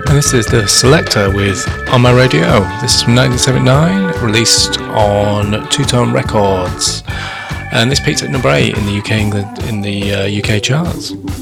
This is the Selector with On My Radio. This is from 1979, released on Two Tone Records, and this peaked at number 8 in the UK England in the UK charts.